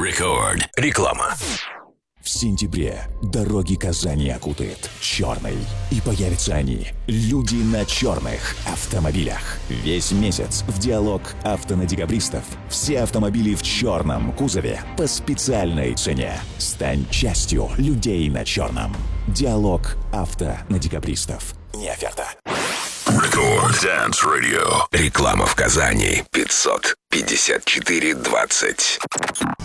Record. Реклама. В сентябре дороги Казани окутает черный. И появятся они, люди на черных автомобилях. Весь месяц в диалог авто на декабристов. Все автомобили в черном кузове по специальной цене. Стань частью людей на черном. Диалог авто на декабристов. Не оферта. Record Dance Radio. Реклама в Казани. 554-20.